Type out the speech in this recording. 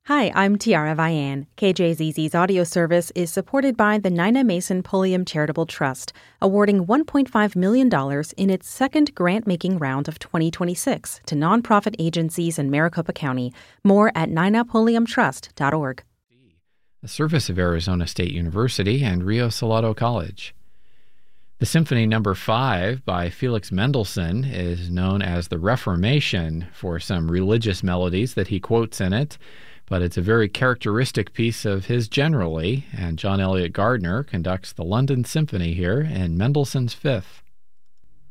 Hi, I'm Tiara Vian. KJZZ's audio service is supported by the Nina Mason Pulliam Charitable Trust, awarding $1.5 million in its second grant-making round of 2026 to nonprofit agencies in Maricopa County. More at ninapulliamtrust.org. A service of Arizona State University and Rio Salado College. The Symphony No. 5 by Felix Mendelssohn is known as the Reformation for some religious melodies that he quotes in it, but it's a very characteristic piece of his generally, and John Elliott Gardner conducts the London Symphony here in Mendelssohn's Fifth.